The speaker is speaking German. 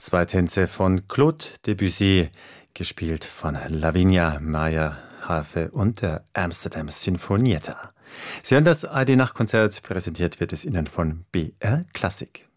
Zwei Tänze von Claude Debussy, gespielt von Lavinia Meier-Harfe und der Amsterdam Sinfonietta. Sie hören das ARD Nachtkonzert, präsentiert wird es Ihnen von BR Klassik.